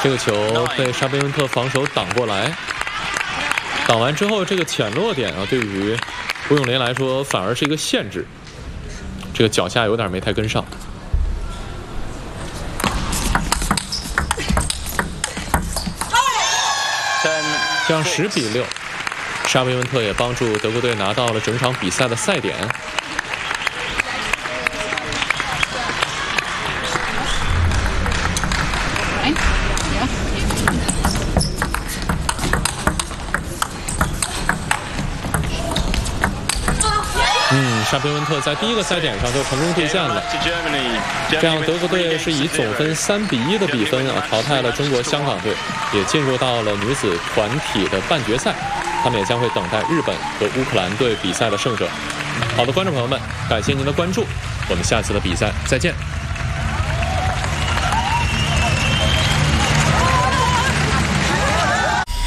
这个球被沙贝恩特防守挡过来，挡完之后，这个浅落点啊，对于吴永林来说反而是一个限制。这个脚下有点没太跟上。这样10比6，沙贝恩特也帮助德国队拿到了整场比赛的赛点。沙贝恩特在第一个赛点上就成功兑现了，这样德国队是以总分3比1的比分淘汰了中国香港队，也进入到了女子团体的半决赛，他们也将会等待日本和乌克兰队比赛的胜者。好的，观众朋友们，感谢您的关注，我们下次的比赛再见。